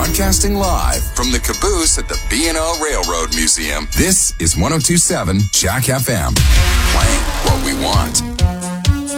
Broadcasting live from the caboose at the B&O Railroad Museum, this is 102.7 Jack FM. Playing what we want.